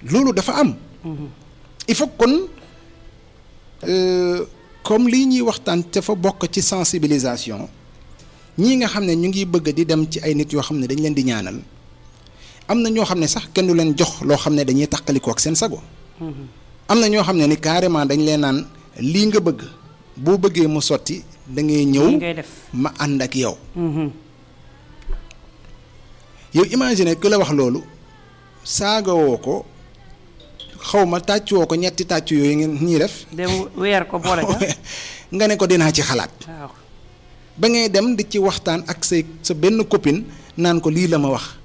loolu dafa am. il faut kon comme lii ñuy waxtaan te fa bokk ci sensibilisation ñii nga xam ne ñu ngi bëgg di dem ci ay nit yoo xam ne dañ leen di ñaanal am na ñoo xam ne sax kenn du leen jox loo xam ne dañuy taqalikoo ak seen sago. am na ñoo xam ne ni carrément dañ leen naan lii nga bëgg boo bëggee mu sotti da ngay ñëw ma ànd ak yow. yow imagine ku la wax loolu saagawoo ko xaw ma tàccuwoo ko ñetti tàcc yooyu ngeen ñuy def. dem weer ko boole nga ne ko dinaa ci xalaat. waaw ba ngay dem di ci waxtaan ak sa benn copine naan ko lii la ma wax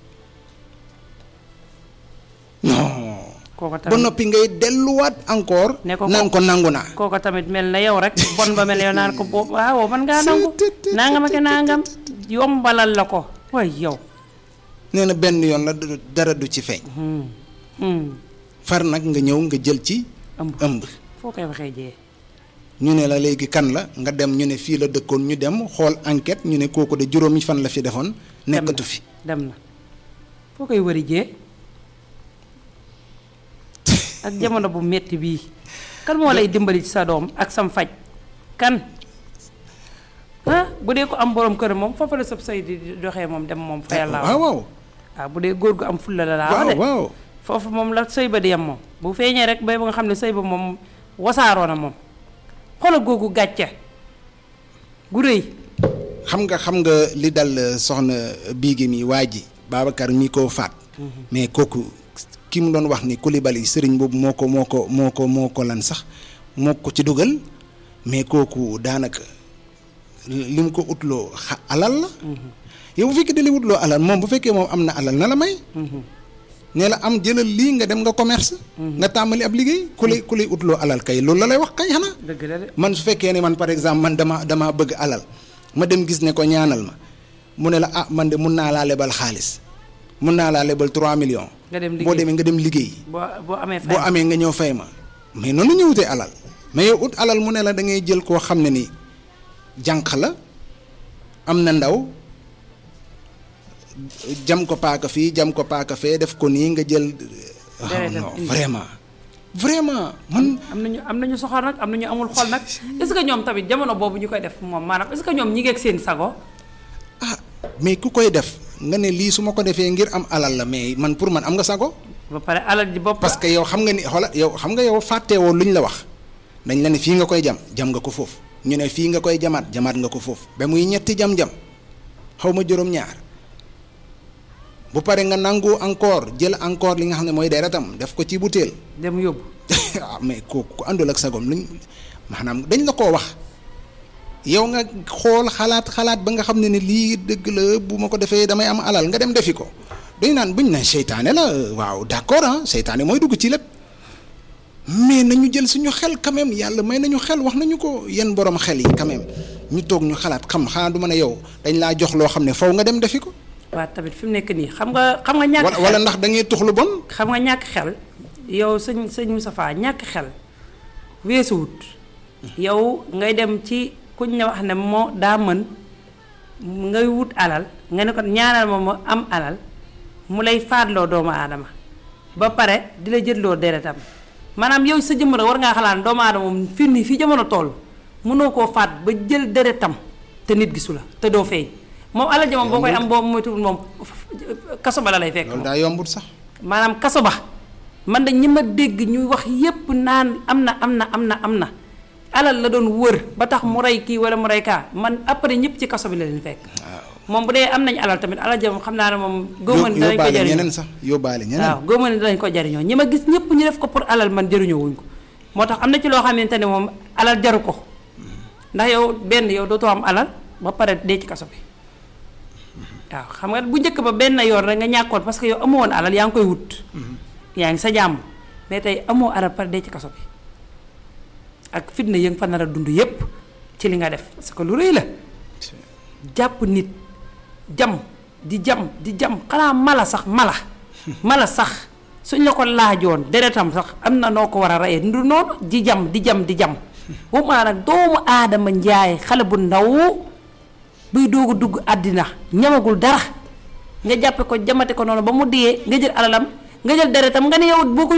non. ba noppi ngay delluwaat encore. naan ko nangu naa. kooko tamit mel na yow rek bon ba mel yow naan ko boobu waaw man ngaa nangu. nangam ak nangam yombalal la ko way yow. nee na benn yoon la dara du ci feeñ. far nag nga ñëw nga jël ci. ëmb foo koy waxee jee. ñu ne la léegi kan la nga dem ñu ne fii la dëkkoon ñu dem xool enquête ñu ne kooku de juróomi fan la fi defoon. nekkatu fi dem na foo koy wëri jee. ak jamono bu metti bii kan moo lay dimbali ci sa doom ak sam faj kan bu dee ko am borom kër moom foofu la sab say di doxee moom dem moom fa yàlla waaw bu dee góor gu am fulla la laa wax de waaw foofu moom la sëy ba di yem moom bu feeñee rek bay ba nga xam ne sëy ba moom wasaaroo na moom xoolal googu gàcce gu rëy. xam nga li dal soxna biigi mi waa ji Babacar mi ko faat mais kooku ki mu doon wax ni Coulibaly sëriñ boobu moo ko lan sax moo ko ci dugal mais kooku daanaka li mu ko utloo alal la. yow bu fekkee da li utloo alal moom bu fekkee moom am na alal na la may. nee la am jëlal lii nga dem nga commerce. nga tàmbali ab liggéey ku lay utloo alal kay loolu la lay wax kay xanaa. dëgg la de man su fekkee ne man par exemple man dama bëgg alal ma dem gis ne ko ñaanal ma mu ne la man de mun naa laa lebal xaalis mun naa laa lebal 3 millions. nga dem liggéey boo demee nga dem liggéey. boo amee nga ñëw fay ma. mais noonu ñu wutee alal mais yow ut alal mu ne la da ngay jël koo xam ne ni jànq la am na ndaw jam ko paaka fii jam ko paaka fee def ko nii nga jël. non vraiment man. am nañu soxor nag am nañu amul xol nag est-ce que ñoom tamit jamono boobu ñu koy def moom maanaam est-ce que ñoom ñi ngi ak seen sago. mais ku koy def. nga ne lii su ma ko defee ngir am alal la mais man pour man am nga sago. ba pare alal ji bopp. parce que yow xam nga ni xoolal yow xam nga yow fàttewoo luñ la wax dañ la ne fii nga koy jam nga ko foofu ñu ne fii nga koy jamaat nga ko foofu ba muy ñetti jam-jam xaw ma juróom-ñaar bu pare nga nangu encore jël encore li nga xam ne mooy deretam def ko ci butéel. dem yóbbu. mais kooku ku àndul ak sagom luñ maanaam dañ la koo wax. yow nga xool xalaat ba nga xam ne lii dëgg la bu ma ko defee damay am alal nga dem defi ko dañu naan buñ ne seytaane la waaw d'accord seytaane mooy dugg ci lépp mais nañu jël suñu xel quand même yàlla may nañu xel wax nañu ko yenn borom xel yi quand même ñu toog ñu xalaat xanaa du ma ne yow dañ laa jox loo xam ne faw nga dem defi ko. waaw tamit fi mu nekk nii xam nga ñàkk xel wala ndax da ngay tux lu bon. xam nga ñàkk xel yow sëñ Moustapha ñàkk xel weesuwut yow ngay dem ci. kuñ ne wax ne moo daa mën ngay wut alal nga ne ko ñaanal ma am alal mu lay faatloo doomu aadama ba pare di la jëlloo deretam maanaam yow sa jëmm rek war ngaa xalaat doomu aadama moom fii jamono toll mënoo koo faat ba jël deretam te nit gisu la te doo feeñ moom alal ja moom boo koy am boobu moytuwul moom kaso ba la lay fekk. loolu daa yombut sax. maanaam kaso ba man de ñi ma dégg ñuy wax yépp naan am na. alal la doon wër ba tax mu rey kii wala mu rey kaa man après ñëpp ci kaso bi la leen fekk. moom bu dee am nañu alal tamit alal ja moom xam naa ne moom. góob danañ ko jariñoo ñeneen sax yóbbaale ñeneen. waaw góob danañ ko jariñoo ñi ma gis ñëpp ñu def ko pour alal man jariñoo wuñ ko moo tax am na ci loo xamante ne moom alal jaru ko ndax yow dootoo am alal ba pare dee ci kaso bi waaw xam nga bu njëkk ba benn yoon rek nga ñàkkoon parce que yow amoo woon alal yaa ngi koy wut. yaa ngi sa jàmm mais tey amoo alal pare dee ci kaso bi. ak fitna yi nga fa nar a dund yépp ci li nga def parce que lu rëy la jàpp nit jam xanaa mala sax suñ la ko laajoon deretam sax am na noo ko war a reyee ndu noonu di jam bu ma nag doomu aadama njaay xale bu ndaw buy doogu dugg àddina ñamagul dara nga jàppe ko jamate ko noonu ba mu dee nga jël alalam nga jël deretam nga ne yow boo ko